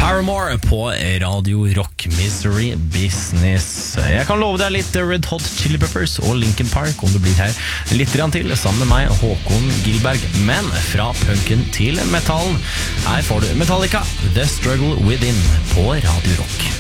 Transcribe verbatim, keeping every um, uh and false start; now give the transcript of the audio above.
Paramore på Radio Rock Misery Business. Jeg kan love deg litt Red Hot Chili Peppers og Linkin Park om du blir her litt grann til, sammen med meg, Håkon Gilberg. Men fra punken til metallen, her får du Metallica, The Struggle Within på Radio Rock.